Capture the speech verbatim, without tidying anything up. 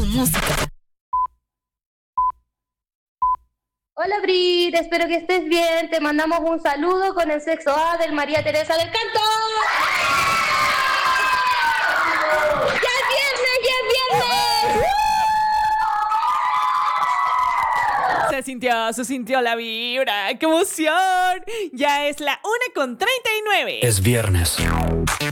música. Hola Brit, espero que estés bien. Te mandamos un saludo con el sexto A del María Teresa del Canto. ¡Ya es viernes! ¡Ya es viernes! Se sintió, se sintió la vibra. ¡Qué emoción! Ya es la una con treinta y nueve. Es viernes.